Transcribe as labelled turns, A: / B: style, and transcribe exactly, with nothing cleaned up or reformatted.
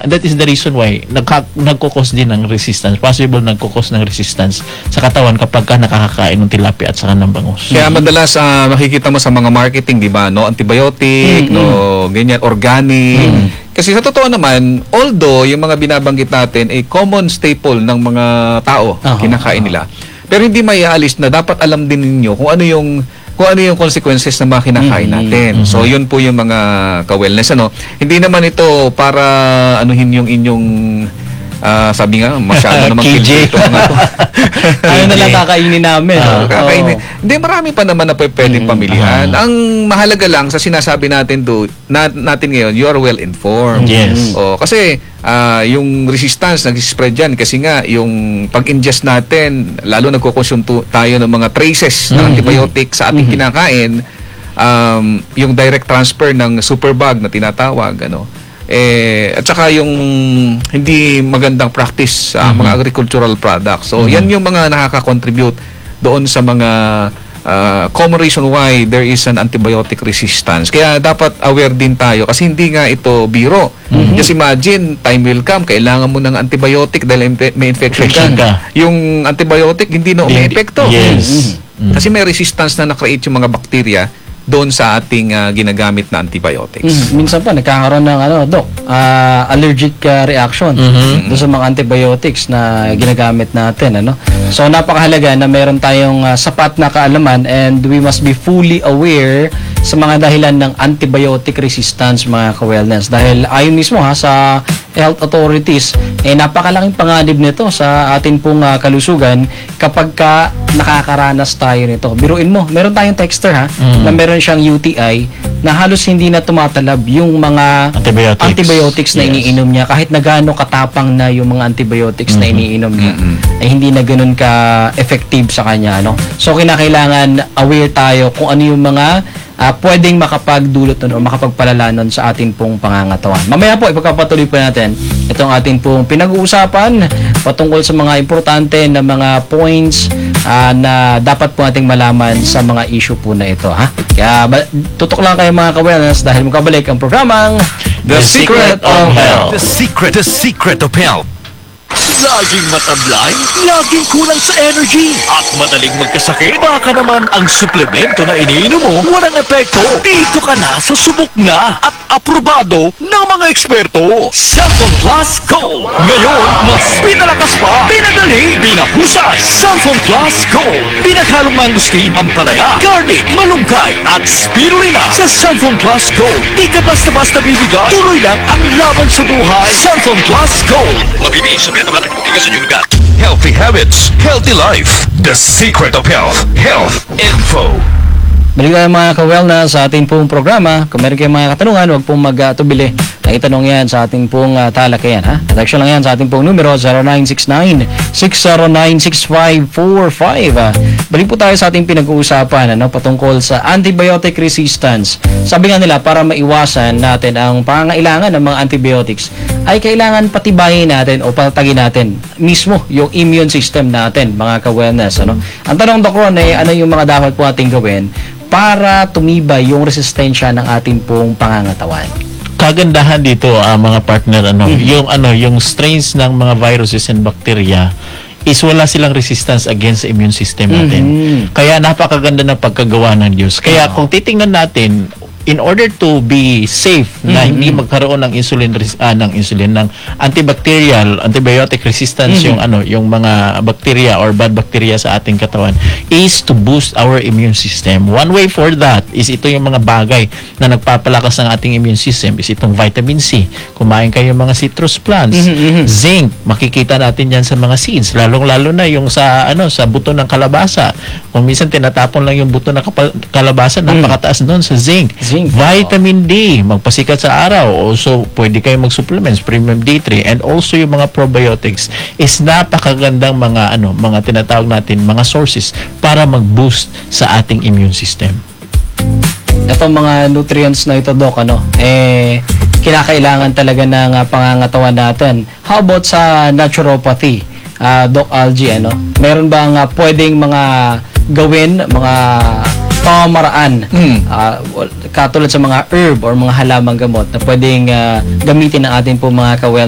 A: that is the reason why nagka, nagkukos din ng resistance. Possible nagkukos ng resistance sa katawan kapag ka nakakakain ng tilapia at saka ng bangus.
B: Kaya madalas uh, makikita mo sa mga marketing, di ba, no antibiotic, mm-hmm. no ganyan, organic. Mm-hmm. Kasi sa totoo naman, although yung mga binabanggit natin ay common staple ng mga tao, uh-huh. kinakain nila. Pero hindi maialis na dapat alam din ninyo kung ano yung kung ano yung consequences ng mga kinakain natin. Mm-hmm. So, yun po yung mga ka-wellness. Ano? Hindi naman ito para anuhin yung inyong, uh, sabi nga, masyado naman
A: K J.
B: ito.
C: Ano na lang kakainin namin.
B: Uh, kakainin. Oh. Hindi, marami pa naman na pwedeng mm-hmm. pamilihan. Uh-huh. Ang mahalaga lang sa sinasabi natin do, na, natin ngayon, you are well-informed.
A: Yes.
B: O, kasi, Uh, yung resistance nag-spread yan kasi nga yung pag-ingest natin, lalo nagko-consume tayo ng mga traces mm-hmm. ng antibiotic sa ating mm-hmm. kinakain, um, yung direct transfer ng superbug na tinatawag, ano, eh, at saka yung hindi magandang practice sa uh, mm-hmm. mga agricultural products. So, mm-hmm. yan yung mga nakaka-contribute doon sa mga Uh, common reason why there is an antibiotic resistance. Kaya dapat aware din tayo kasi hindi nga ito biro. Mm-hmm. Just imagine, time will come, kailangan mo ng antibiotic dahil may infection ka. ka. Yung antibiotic hindi na umi-epekto.
A: Yes.
B: Mm-hmm. Kasi may resistance na na-create yung mga bacteria doon sa ating uh, ginagamit na antibiotics.
C: Mm, minsan pa nagkakaroon ng ano, doc, uh, allergic uh, reaction mm-hmm. doon sa mga antibiotics na ginagamit natin, ano. So napakahalaga na meron tayong uh, sapat na kaalaman and we must be fully aware sa mga dahilan ng antibiotic resistance, mga ka-wellness. Dahil ayon mismo ha sa health authorities, eh napakalaking panganib nito sa atin pong uh, kalusugan kapag ka nakakaranas tayo nito. Biruin mo, meron tayong texter ha, mm. na meron siyang U T I na halos hindi na tumatalab yung mga
A: antibiotics,
C: antibiotics na yes. iniinom niya. Kahit na gaano katapang na yung mga antibiotics mm-hmm. na iniinom niya, mm-hmm. ay hindi na ganun ka-effective sa kanya. No? So, kinakailangan aware tayo kung ano yung mga Uh, pwedeng makapagdulot nun o makapagpalala nun sa atin pong pangangatawan. Mamaya po, ipagpapatuloy po natin itong atin pong pinag-uusapan patungkol sa mga importante na mga points uh, na dapat po nating malaman sa mga issue po na ito. Ha? Kaya tutok lang kayo mga ka-wellness dahil magkabalik ang programang
B: The, The Secret, Secret of Health.
D: The Secret, The Secret of Health. Laging matablay, laging kulang sa energy, at madaling magkasakit. Baka naman ang suplemento na iniinom mo walang epekto. Dito ka na sa subok na at aprobado ng mga eksperto. Cellphone Plus Gold. Ngayon, mas pinalakas pa, pinadali, pinahusay. Cellphone Plus Gold. Pinaghalong mangustin, ampalaya, garlic, malunggay, at spirulina. Sa Cellphone Plus Gold, di ka basta-basta bibigay. Tuloy lang ang laban sa buhay. Cellphone Plus Gold. Mabibigay sa pinatabalan. Healthy habits, healthy life. The Secret of Health. Health Info.
C: Balik tayo mga ka-wellness sa ating pong programa. Kung meron kayong mga katanungan, huwag pong mag-atubili. Uh, itanong yan sa ating pong uh, talakayan. Ha? Redaction lang yan sa ating pong numero zero nine six nine, six zero nine, six five four five. Uh, balik po tayo sa ating pinag-uusapan ano, patungkol sa antibiotic resistance. Sabi nga nila, para maiwasan natin ang pangangailangan ng mga antibiotics, ay kailangan patibayin natin o patagin natin mismo yung immune system natin, mga ka-wellness. Ano? Ang tanong, Doc Ron, ay ano yung mga dapat po ating gawin para tumibay yung resistensya ng ating pong pangangatawan?
A: Kagandahan dito, uh, mga partner, ano, mm-hmm. yung ano, yung strains ng mga viruses and bacteria is wala silang resistance against the immune system natin. Mm-hmm. Kaya napakaganda ng pagkagawa ng Diyos. Kaya oh. kung titingnan natin, in order to be safe mm-hmm. na hindi magkaroon ng insulin uh, ng insulin ng antibacterial antibiotic resistance mm-hmm. yung ano yung mga bacteria or bad bacteria sa ating katawan is to boost our immune system. One way for that is ito yung mga bagay na nagpapalakas ng ating immune system is itong vitamin C. Kumain kayo mga citrus plants, mm-hmm. zinc, makikita natin yan sa mga seeds, lalong-lalo na yung sa ano sa buto ng kalabasa. Kung minsan tinatapon lang yung buto ng kalabasa, mm-hmm. napakataas doon sa zinc. Vitamin D, magpasikat sa araw. Also, pwede kayo mag-supplements, premium D three, and also yung mga probiotics is napakagandang mga ano, mga tinatawag natin, mga sources para mag-boost sa ating immune system.
C: Itong mga nutrients na ito, Doc, ano, eh, kinakailangan talaga ng uh, pangangatawan natin. How about sa naturopathy, uh, Doc Algie, ano? Meron bang uh, pwedeng mga gawin, mga pamamaraan hmm. uh, katulad sa mga herb or mga halamang gamot na pwedeng uh, gamitin ng ating po mga ka